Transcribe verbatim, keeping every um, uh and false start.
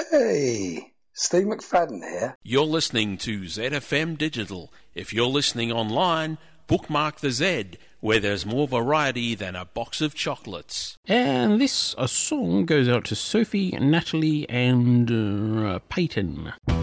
Hey, Steve McFadden here. You're listening to Z F M Digital. If you're listening online, bookmark the Z, where there's more variety than a box of chocolates. And this a song goes out to Sophie, Natalie, and uh, Peyton.